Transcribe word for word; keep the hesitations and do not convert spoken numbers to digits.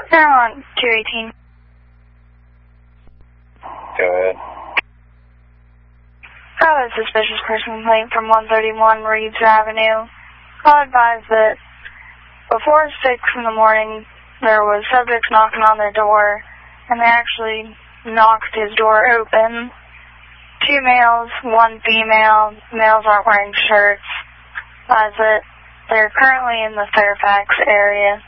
They're on two eighteen. Go ahead. Got a suspicious person complaint from one thirty-one Reeves Avenue. I'll advise that before six in the morning, there was subjects knocking on their door, and they actually knocked his door open. Two males, one female. Males aren't wearing shirts. Advise that they're currently in the Fairfax area.